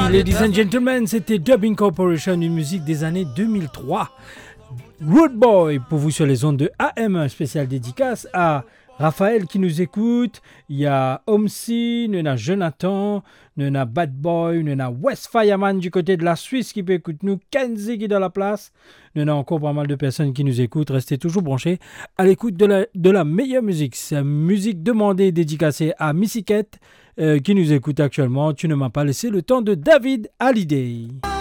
ladies and gentlemen, c'était Dubbing Corporation, une musique des années 2003. Rude Boy pour vous sur les ondes de AM, spécial dédicace à Raphaël qui nous écoute. Il y a Omsi, il y a Jonathan, il y a Bad Boy, il y a West Fireman du côté de la Suisse qui peut écouter nous, Kenzie qui est dans la place. Il y en a encore pas mal de personnes qui nous écoutent. Restez toujours branchés à l'écoute de la meilleure musique. C'est une musique demandée et dédicacée à Missy Kate qui nous écoute actuellement. Tu ne m'as pas laissé le temps de David Hallyday.